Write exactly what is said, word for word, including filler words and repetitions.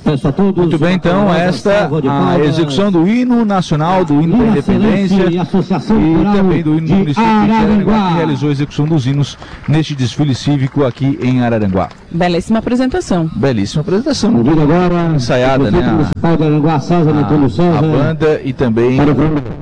Peço a todos. Muito bem, então, esta a execução do hino nacional, do hino da independência e, e também do hino do município de Araranguá, que realizou a execução dos hinos neste desfile cívico aqui em Araranguá. Belíssima apresentação. Belíssima apresentação. Convido agora ensaiada, né? A, municipal de Araranguá, César Antônio César. a banda e também